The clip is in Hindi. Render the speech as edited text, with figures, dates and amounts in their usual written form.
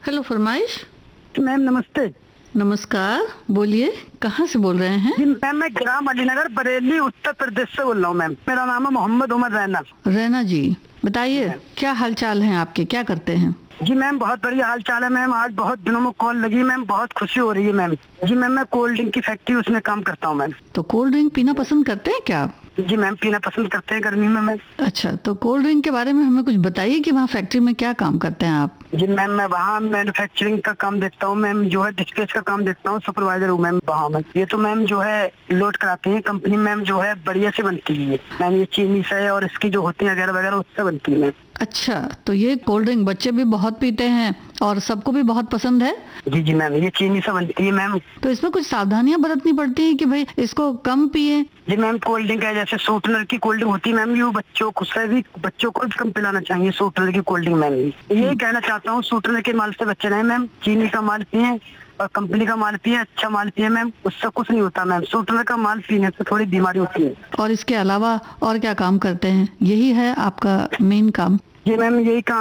हेलो फरमाइश। मैम नमस्ते। नमस्कार, बोलिए कहाँ से बोल रहे हैं? जी मैम, मैं ग्राम अलीनगर बरेली उत्तर प्रदेश से बोल रहा हूँ मैम। मेरा नाम है मोहम्मद उमर रैना। रैना जी, बताइए मैम। क्या हाल चाल है आपके, क्या करते हैं? जी मैम, बहुत बढ़िया हाल चाल है मैम। आज बहुत दिनों में कॉल लगी मैम, बहुत खुशी हो रही है मैम। जी मैम, मैं कोल्ड ड्रिंक की फैक्ट्री उसमें काम करता हूँ मैम। तो कोल्ड ड्रिंक पीना पसंद करते हैं क्या आप? जी मैम, पीना पसंद करते हैं गर्मी में मैम। अच्छा, तो कोल्ड ड्रिंक के बारे में हमें कुछ बताइए कि वहाँ फैक्ट्री में क्या काम करते हैं आप? जी मैम, मैं वहाँ मैन्युफैक्चरिंग का काम देखता हूँ मैम, जो है डिस्पैच का काम देखता हूँ, सुपरवाइजर हूँ मैम वहाँ में। ये तो मैम जो है लोड कराते हैं कंपनी मैम, जो है बढ़िया से बनती है मैम। ये चीनी से और इसकी जो होती है वगैरह वगैरह उससे बनती है मैम। अच्छा, तो ये कोल्ड ड्रिंक बच्चे भी बहुत पीते हैं और सबको भी बहुत पसंद है। जी जी मैम, ये चीनी से बनती है मैम। तो इसमें कुछ सावधानियां बरतनी पड़ती हैं कि भाई इसको कम पिए? जी मैम, कोल्ड ड्रिंक है जैसे शॉर्टनर की कोल्ड ड्रिंक होती है मैम, ये बच्चों को से भी बच्चों को भी कम पिलाना चाहिए शॉर्टनर की कोल्ड ड्रिंक मैम। ये कहना चाहता हूँ, शॉर्टनर के माल से बच्चे नहीं मैम, चीनी का माल पिए और कंपनी का माल पिए, अच्छा माल पिए मैम, उससे कुछ नहीं होता मैम। शॉर्टनर का माल पीने से थोड़ी बीमारी होती है। और इसके अलावा और क्या काम करते हैं? यही है आपका मेन काम? जी मैम, यही काम